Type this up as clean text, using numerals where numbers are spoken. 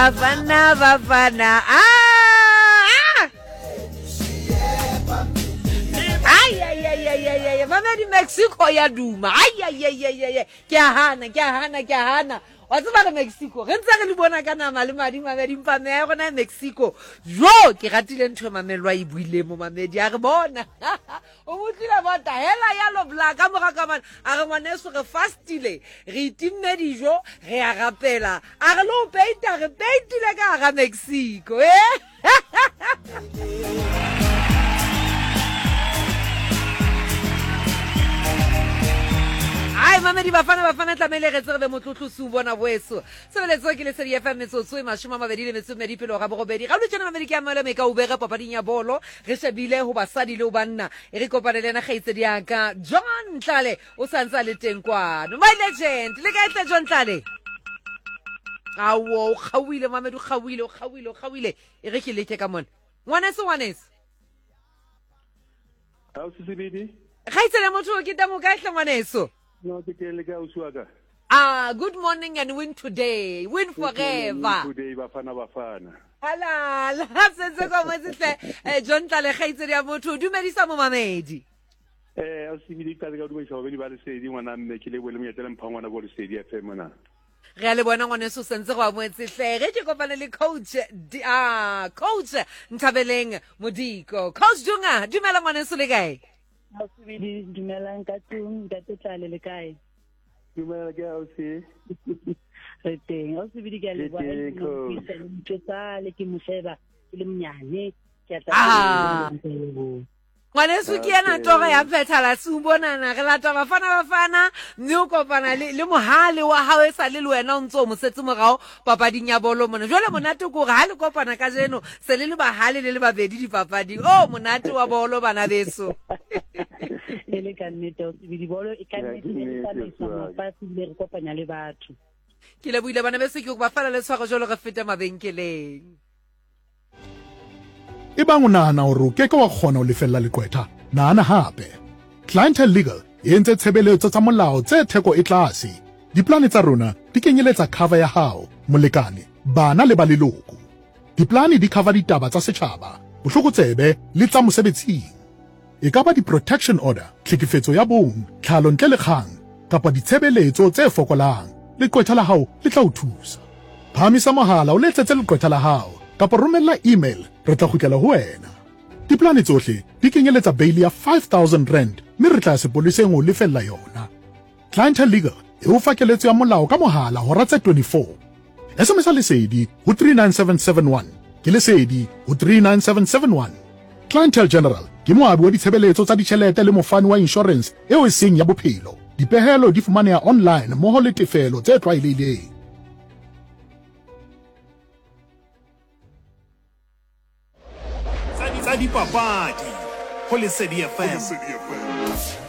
Bafana. Ay. Mama di Mexico ya duma. Ay. Ke hana. Wa tsaba re Mexico. Re ntse re di bona ka nama le madi mamedi mpame ya gona Mexico. Jo ke ratile ntho mamelwa e buile mo mamedi a re bona. O motlile bota hela ya lo black ka moga ka man. A re ngwaneso re fastile. Re itimme dijo, re a rapela. A re lo peita re peitile ka ga Mexico. Ay, mama di bafana tlamele re tsere motlotlo su bona boeso. Sebeletso ke le sedi FM metsotso e mashoma mabedi le metso medi pelo ga bogobedi. Ga lo tsena mabedi ke amela me ka ubega papading ya bolo. Re shebile ho basadi le ho banna. E re kopanele na gaitsedi ya ka John Tlale o santsa le teng kwano. My legend, le ka etla John Tlale. Awo, khawile mama du khawile. E re ke leke ka mona. Ngwaneso. Ha o sisibidi? Gaitsela motho ke tamo ka hle ngwaneso. No, good morning and win today. Win forever. Today, bafana. Halala, sentse kwa motse John Tlale gaitse ya motho dumedisa mo mamedi. A sibidi ka ga dumedisa ba le sedi ngwana mme ke le bole mo yetela mphangwana go le sedi FM na. Re a le bona ngwaneso sentse go amotse hle re ke kopana le coach Ntabeleng Modiko. Coach Dunga, dumela ngwaneso le kae? Ha sibidi dumelang ka tung ka Tlale le kae? Dumela ke o se. Re teng o sibidi ke le bona go tsa le ke moseba le mnyane ke tla ngwaneso ke yana toga ya phethala se ubonana re lata bafana mme o kopana le mohale wa hao e sa le wena o ntse o mosetse morao papading ya bolo mona jwale monate ko re ha le kopana ka jeno se le bahale le babedi dipapading monate wa bolo bana beso ele ka nnete o sibidi bolo e ka nnete le ka nna mafati le re kopanya le batho ke le buile bana beso ke go ba fala le tshwaro jolo re feta mabenkeleng Ebang o nahana hore o keke wa kgona ho lefella leqwetha nahana hape Clientele Legal e entse tshebeletso tsa molao tse theko e tlase diplane tsa rona di kenyeletsa cover ya hao molekane bana le ba leloko diplane di cover ditaba tsa setjhaba bohlokotsebe le tsa mosebetsing e ka ba di-protection order tlhekefetso ya bong tlhalo ntle le kgang kapa ditshebeletso tse fokolang leqwetha la hao le tla o thusa phamisa mohala o letsetse leqwetha la hao kapa romella email re tla kgutlela ho wena diplane tsohle di kenyeletsa bail ya 5,000 rand mme re tla sepoleseng ho lefella yona Clientele Legal e o fa keletso ya molao ka mohala hora tse 24 SMS lesedi ho 39771 ke lesedi ho 39771 Clientele General ke moabi wa ditshebeletso tsa ditjhelete le mofani wa insurance eo e seng ya bophelo dipehelo di fumaneha online mmoho le tefelo tse tlwaelehileng Tsa dipapadi ho Lesedi FM.